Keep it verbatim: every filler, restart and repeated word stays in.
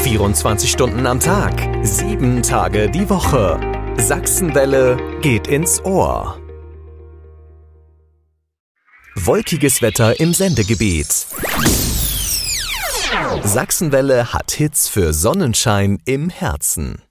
vierundzwanzig Stunden am Tag, sieben Tage die Woche. Sachsenwelle geht ins Ohr. Wolkiges Wetter im Sendegebiet. Sachsenwelle hat Hits für Sonnenschein im Herzen.